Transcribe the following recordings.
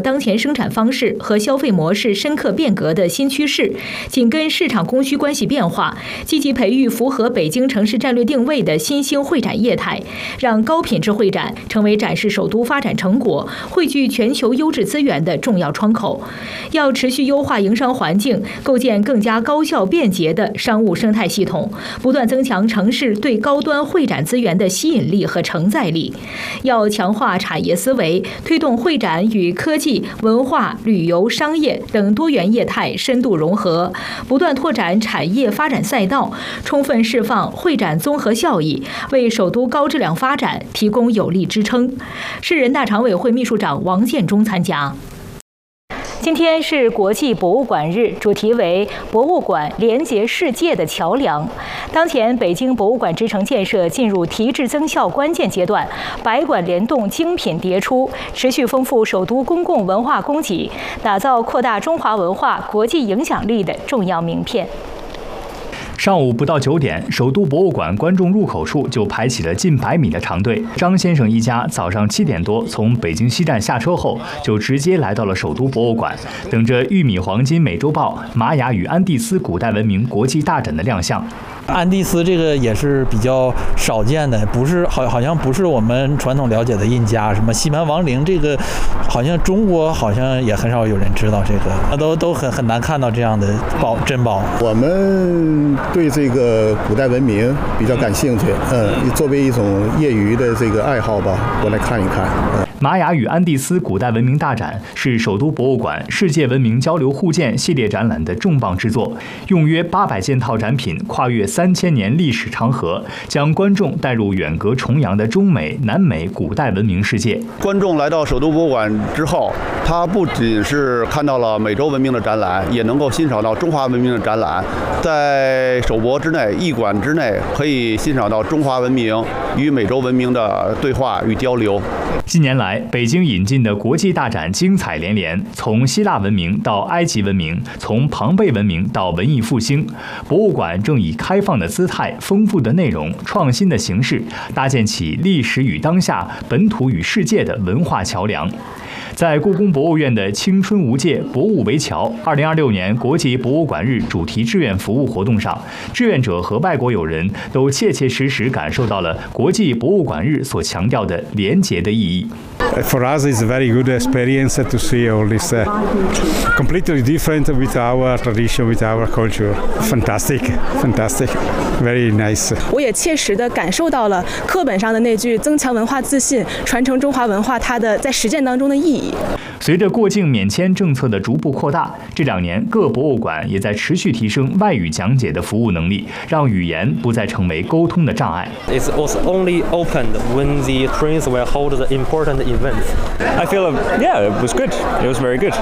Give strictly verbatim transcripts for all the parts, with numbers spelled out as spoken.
当前生产方式和消费模式深刻变革的新趋势，紧跟市场供需关系变化，积极培育符合北京城市战略定位的新兴会展业态，让高品质会展成为展示首都发展成果、汇聚全球优质资源的重要窗口。要持续优化营商环境，构建更加高效便捷的商务生态系统，不断增强城市对高端会展资源的吸引力和承载力。要强化产业思维，推动会展与科技、文化、旅游、商业等多元业态深度融合，不断拓展产业发展赛道，充分释放会展综合效益，为首都高质量发展提供有力支撑。市人大常委会秘书长王建中参加。今天是国际博物馆日，主题为“博物馆连接世界的桥梁”。当前，北京博物馆之城建设进入提质增效关键阶段，百馆联动，精品迭出，持续丰富首都公共文化供给，打造扩大中华文化国际影响力的重要名片。 上午不到九点，首都博物馆观众入口处就排起了近百米的长队。张先生一家早上七点多从北京西站下车后，就直接来到了首都博物馆，等着《玉米黄金美洲豹》玛雅与安第斯古代文明国际大展的亮相。 安第斯这个也是比较少见的，不是好好像不是我们传统了解的印加，什么西蛮亡灵，这个好像中国好像也很少有人知道这个，都都很很难看到这样的宝珍宝。 我们对这个古代文明比较感兴趣，嗯，作为一种业余的这个爱好吧，我来看一看。嗯玛雅与安第斯古代文明大展是首都博物馆世界文明交流互鉴系列展览的重磅之作，用约八百件套展品，跨越三千年历史长河，将观众带入远隔重洋的中美、南美古代文明世界。 观众来到首都博物馆之后，他不仅是看到了美洲文明的展览，也能够欣赏到中华文明的展览。在首博之内、艺馆之内，可以欣赏到中华文明与美洲文明的对话与交流。 近年来，北京引进的国际大展精彩连连，从希腊文明到埃及文明，从庞贝文明到文艺复兴，博物馆正以开放的姿态、丰富的内容、创新的形式，搭建起历史与当下、本土与世界的文化桥梁。在故宫博物院的青春无界，博物为桥二零二六年国际博物馆日主题志愿服务活动上，志愿者和外国友人都切切实实感受到了国际博物馆日所强调的连结的意义。 For us, it's a very good experience to see all this uh, completely different with our tradition, with our culture. Fantastic, fantastic, very nice. 我也切实地感受到了课本上的那句增强文化自信、传承中华文化它的在实践当中的意义。 随着过境免签政策的逐步扩大，这两年各博物馆也在持续提升外语讲解的服务能力，让语言不再成为沟通的障碍。 It was only opened when the prince will hold the important events. I feel, yeah, it was good. It was very good.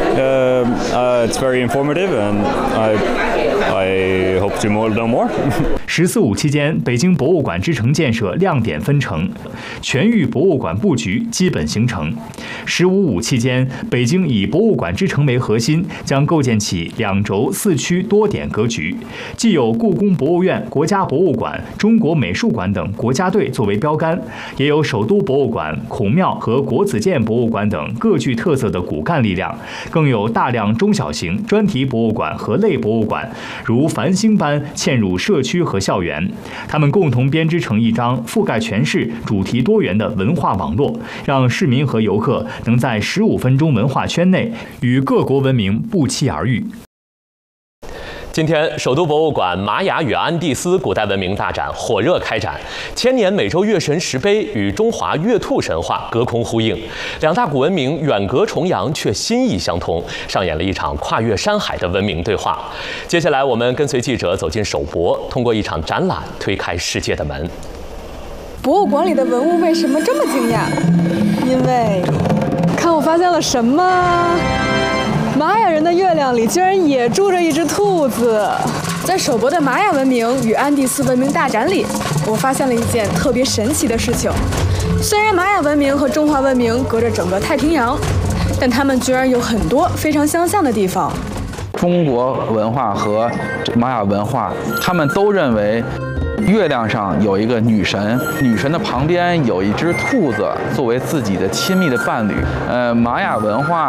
Uh, uh, it's very informative, and I, I hope to more, know more. 十四五期间，北京博物馆之城建设亮点纷呈，全域博物馆布局基本形成。十五五期间，北京以博物馆之城为核心，将构建起两轴四区多点格局，既有故宫博物院、国家博物馆、中国美术馆等国家队作为标杆，也有首都博物馆、孔庙和国子监博物馆等各具特色的骨干力量，更有大量中小型专题博物馆和类博物馆，如繁星般嵌入社区和校园，他们共同编织成一张覆盖全市、主题多元的文化网络，让市民和游客能在十五分钟文化圈内与各国文明不期而遇。 今天，首都博物馆玛雅与安第斯古代文明大展火热开展，千年美洲月神石碑与中华月兔神话隔空呼应，两大古文明远隔重洋却心意相通，上演了一场跨越山海的文明对话。接下来，我们跟随记者走进首博，通过一场展览推开世界的门。 博物馆里的文物为什么这么惊讶？因为，看我发现了什么？玛雅人的月亮里居然也住着一只兔子。在首博的玛雅文明与安第斯文明大展里，我发现了一件特别神奇的事情。虽然玛雅文明和中华文明隔着整个太平洋，但它们居然有很多非常相像的地方。 中国文化和玛雅文化，他们都认为月亮上有一个女神，女神的旁边有一只兔子作为自己的亲密的伴侣。呃，玛雅文化